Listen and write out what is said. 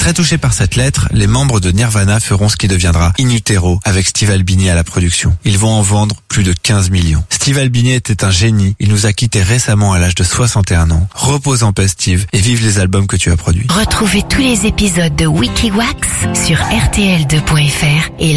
Très touchés par cette lettre, les membres de Nirvana feront ce qui deviendra In Utero avec Steve Albini à la production. Ils vont en vendre plus de 15 millions. Steve Albini était un génie. Il nous a quittés récemment à l'âge de 61 ans. Repose en paix Steve et vive les albums que tu as produits. Retrouvez tous les épisodes de Wikiwax sur rtl2.fr et